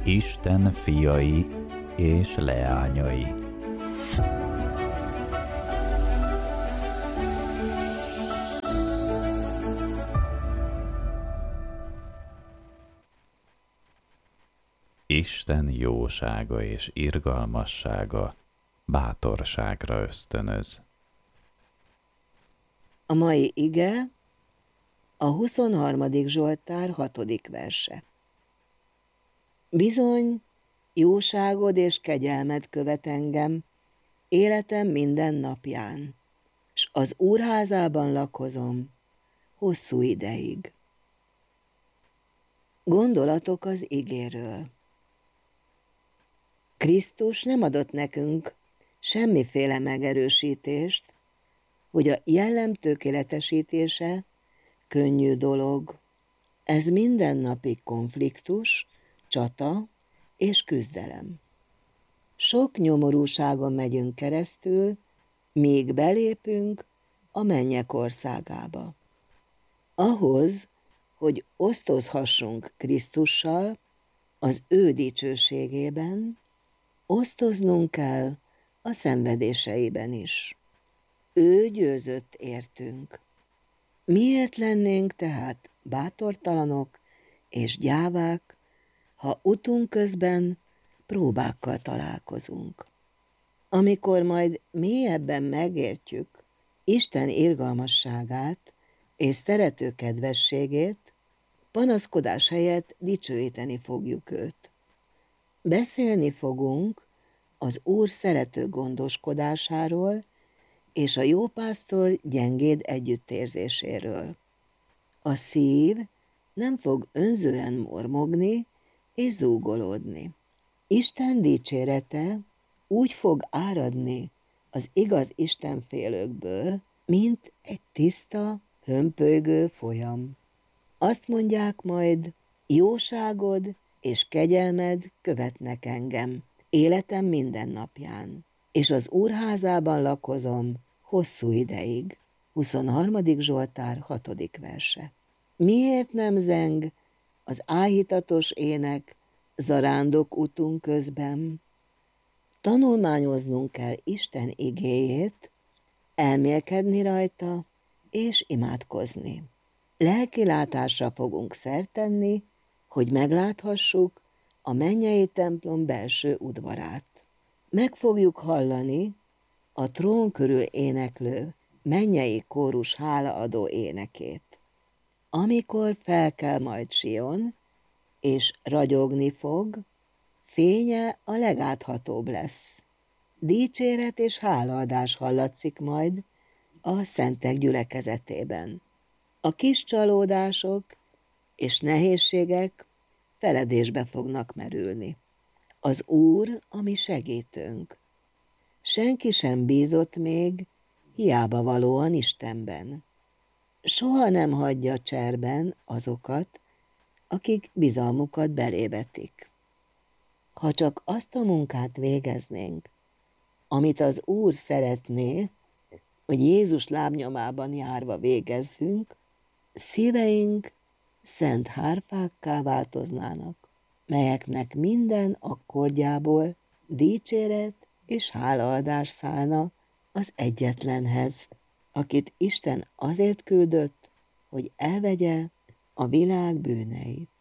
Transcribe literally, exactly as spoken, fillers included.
Isten fiai és leányai. Isten jósága és irgalmassága bátorságra ösztönöz. A mai ige a huszonharmadik Zsoltár hatodik verse. Bizony, jóságod és kegyelmed követ engem életem minden napján, s az Úr házában lakozom hosszú ideig. Gondolatok az igéről. Krisztus nem adott nekünk semmiféle megerősítést, hogy a jellem tökéletesítése könnyű dolog. Ez mindennapi konfliktus, csata és küzdelem. Sok nyomorúságon megyünk keresztül, míg belépünk a mennyek országába. Ahhoz, hogy osztozhassunk Krisztussal az ő dicsőségében, osztoznunk kell a szenvedéseiben is. Ő győzött értünk. Miért lennénk tehát bátortalanok és gyávák, ha utunk közben próbákkal találkozunk? Amikor majd mélyebben megértjük Isten irgalmasságát és szerető kedvességét, panaszkodás helyett dicsőíteni fogjuk őt. Beszélni fogunk az Úr szerető gondoskodásáról és a jópásztor gyengéd együttérzéséről. A szív nem fog önzően mormogni és zúgolódni. Isten dicsérete úgy fog áradni az igaz istenfélőkből, mint egy tiszta, hömpölygő folyam. Azt mondják majd, jóságod és kegyelmed követnek engem életem minden napján, és az Úr házában lakozom hosszú ideig. huszonharmadik Zsoltár hatodik verse. Miért nem zeng az áhítatos ének zarándok utunk közben? Tanulmányoznunk kell Isten igéjét, elmélkedni rajta és imádkozni. Lelkilátásra fogunk szert tenni, hogy megláthassuk a mennyei templom belső udvarát. Meg fogjuk hallani a trón körül éneklő mennyei kórus hálaadó énekét. Amikor felkel majd Sion, és ragyogni fog, fénye a legáthatóbb lesz. Dicséret és hálaadás hallatszik majd a szentek gyülekezetében. A kis csalódások és nehézségek feledésbe fognak merülni. Az Úr a mi segítőnk. Senki sem bízott még hiába valóan Istenben. Soha nem hagyja cserben azokat, akik bizalmukat belévetik. Ha csak azt a munkát végeznénk, amit az Úr szeretné, hogy Jézus lábnyomában járva végezzünk, szíveink szent hárfákká változnának, melyeknek minden akkordjából dicséret és hálaadás szállna az egyetlenhez, akit Isten azért küldött, hogy elvegye a világ bűneit.